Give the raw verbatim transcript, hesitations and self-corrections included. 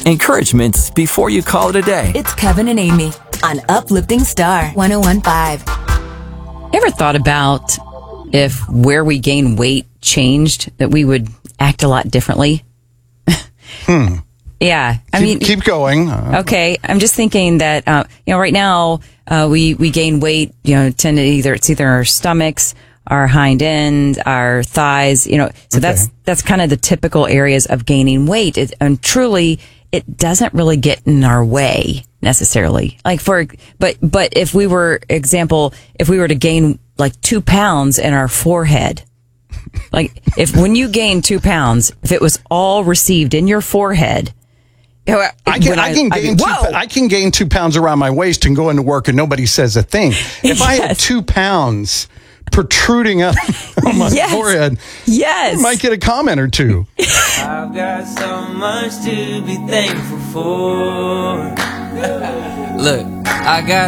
Encouragements before you call it a day. It's Kevin and Amy on Uplifting Star one oh one point five. Ever thought about if where we gain weight changed, that we would act a lot differently? Hmm. Yeah. I keep, mean, keep going. Uh, okay. I'm just thinking that, uh, you know, right now, uh, we, we gain weight, you know, tend to either, it's either our stomachs, our hind end, our thighs, you know, so Okay. that's, that's kind of the typical areas of gaining weight. It, and truly, it doesn't really get in our way necessarily. Like for, but, but if we were, example, if we were to gain like two pounds in our forehead, like if when you gain two pounds, if it was all received in your forehead, you know, I can, when I, can gain I, two, whoa! I can gain two pounds around my waist and go into work and nobody says a thing. If I had Yes. two pounds protruding up on my Yes. forehead, Yes. I might get a comment or two. I've got so much to be thankful for. Look, I got